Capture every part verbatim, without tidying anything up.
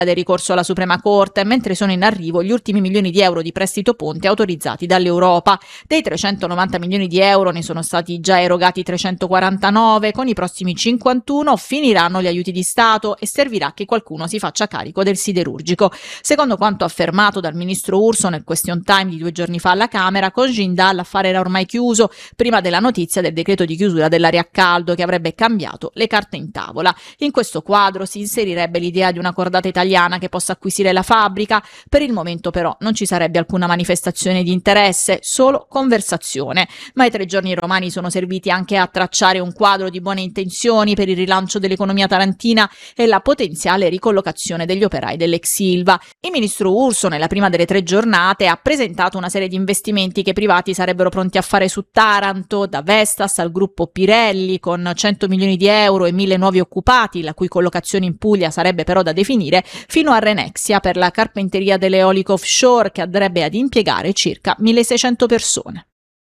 del ricorso alla Suprema Corte, mentre sono in arrivo gli ultimi milioni di euro di prestito ponte autorizzati dall'Europa. Dei trecentonovanta milioni di euro ne sono stati già erogati trecentoquarantanove, con i prossimi cinquantuno finiranno gli aiuti di Stato e servirà che qualcuno si faccia carico del siderurgico. Secondo quanto affermato dal ministro Urso nel question time di due giorni fa alla Camera, con Jindal l'affare era ormai chiuso prima della notizia del decreto di chiusura dell'area a caldo che avrebbe cambiato le carte in tavola. In questo quadro si inserirebbe l'idea di una cordata italiana che possa acquisire la fabbrica. Per il momento però non ci sarebbe alcuna manifestazione di interesse, solo conversazione. Ma i tre giorni romani sono serviti anche a tracciare un quadro di buone intenzioni per il rilancio dell'economia tarantina e la potenziale ricollocazione degli operai dell'ex Ilva. Il ministro Urso, nella prima delle tre giornate, ha presentato una serie di investimenti che i privati sarebbero pronti a fare su Taranto, da Vestas al gruppo Pirelli, con cento milioni di euro e mille nuovi occupati, la cui collocazione in Puglia sarebbe però da definire, fino a Renexia per la carpenteria dell'eolico offshore, che andrebbe ad impiegare circa milleseicento persone.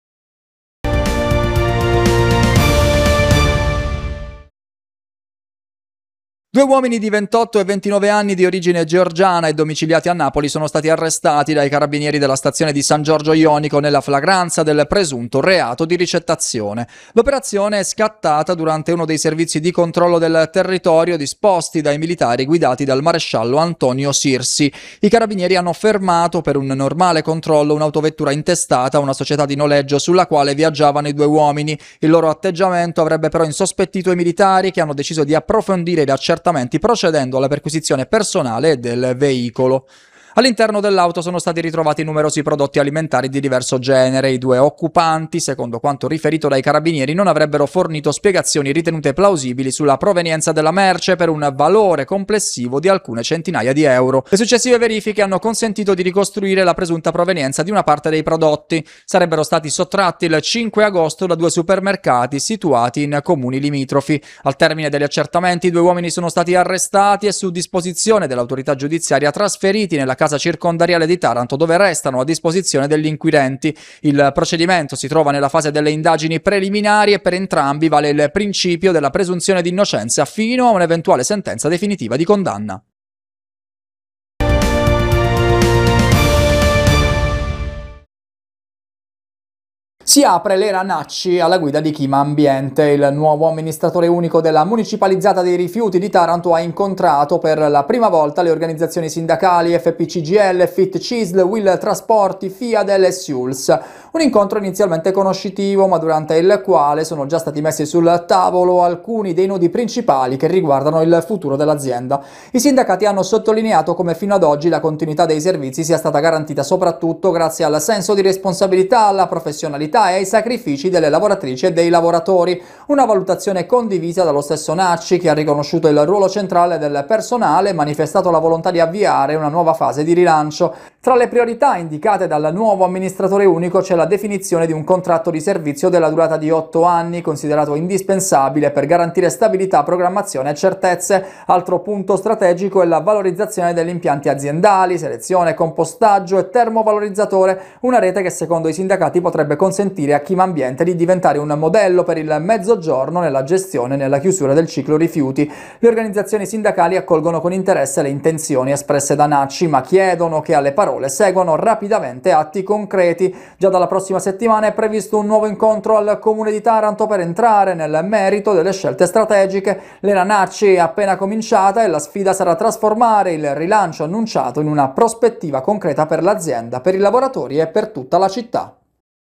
Due uomini di ventotto e ventinove anni di origine georgiana e domiciliati a Napoli sono stati arrestati dai carabinieri della stazione di San Giorgio Ionico nella flagranza del presunto reato di ricettazione. L'operazione è scattata durante uno dei servizi di controllo del territorio disposti dai militari guidati dal maresciallo Antonio Sirsi. I carabinieri hanno fermato per un normale controllo un'autovettura intestata a una società di noleggio sulla quale viaggiavano i due uomini. Il loro atteggiamento avrebbe però insospettito i militari, che hanno deciso di approfondire i accertamenti procedendo alla perquisizione personale del veicolo. All'interno dell'auto sono stati ritrovati numerosi prodotti alimentari di diverso genere. I due occupanti, secondo quanto riferito dai carabinieri, non avrebbero fornito spiegazioni ritenute plausibili sulla provenienza della merce per un valore complessivo di alcune centinaia di euro. Le successive verifiche hanno consentito di ricostruire la presunta provenienza di una parte dei prodotti. Sarebbero stati sottratti il cinque agosto da due supermercati situati in comuni limitrofi. Al termine degli accertamenti, i due uomini sono stati arrestati e, su disposizione dell'autorità giudiziaria, trasferiti nella casa circondariale di Taranto, dove restano a disposizione degli inquirenti. Il procedimento si trova nella fase delle indagini preliminari e per entrambi vale il principio della presunzione di innocenza fino a un'eventuale sentenza definitiva di condanna. Si apre l'era Nacci alla guida di Chima Ambiente. Il nuovo amministratore unico della municipalizzata dei rifiuti di Taranto ha incontrato per la prima volta le organizzazioni sindacali F P C G L, Fit C I S L, Will Trasporti, Fiadel e Siuls. Un incontro inizialmente conoscitivo, ma durante il quale sono già stati messi sul tavolo alcuni dei nodi principali che riguardano il futuro dell'azienda. I sindacati hanno sottolineato come fino ad oggi la continuità dei servizi sia stata garantita soprattutto grazie al senso di responsabilità, alla professionalità e ai sacrifici delle lavoratrici e dei lavoratori. Una valutazione condivisa dallo stesso Nacci, che ha riconosciuto il ruolo centrale del personale e manifestato la volontà di avviare una nuova fase di rilancio. Tra le priorità indicate dal nuovo amministratore unico c'è la definizione di un contratto di servizio della durata di otto anni, considerato indispensabile per garantire stabilità, programmazione e certezze. Altro punto strategico è la valorizzazione degli impianti aziendali, selezione, compostaggio e termovalorizzatore, una rete che secondo i sindacati potrebbe consentire a Chima Ambiente di diventare un modello per il Mezzogiorno nella gestione e nella chiusura del ciclo rifiuti. Le organizzazioni sindacali accolgono con interesse le intenzioni espresse da Nacci, ma chiedono che alle parole seguano rapidamente atti concreti. Già dalla prossima settimana è previsto un nuovo incontro al Comune di Taranto per entrare nel merito delle scelte strategiche. L'era Nacci è appena cominciata e la sfida sarà trasformare il rilancio annunciato in una prospettiva concreta per l'azienda, per i lavoratori e per tutta la città.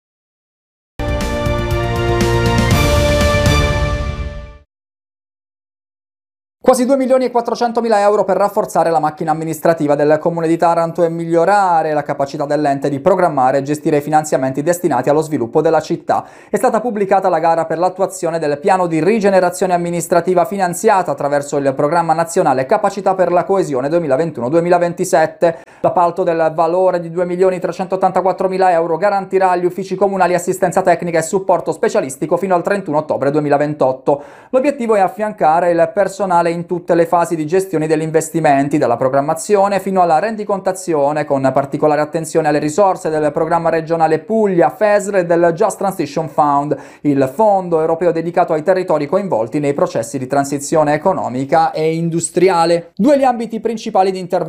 Quasi due milioni e quattrocentomila euro per rafforzare la macchina amministrativa del Comune di Taranto e migliorare la capacità dell'ente di programmare e gestire i finanziamenti destinati allo sviluppo della città. È stata pubblicata la gara per l'attuazione del piano di rigenerazione amministrativa finanziata attraverso il programma nazionale Capacità per la Coesione duemilaventuno duemilaventisette. L'appalto del valore di due milioni trecentottantaquattromila euro garantirà agli uffici comunali assistenza tecnica e supporto specialistico fino al trentuno ottobre duemilaventotto. L'obiettivo è affiancare il personale in tutte le fasi di gestione degli investimenti, dalla programmazione fino alla rendicontazione, con particolare attenzione alle risorse del programma regionale Puglia, F E S R e del Just Transition Fund, il fondo europeo dedicato ai territori coinvolti nei processi di transizione economica e industriale. Due gli ambiti principali di intervento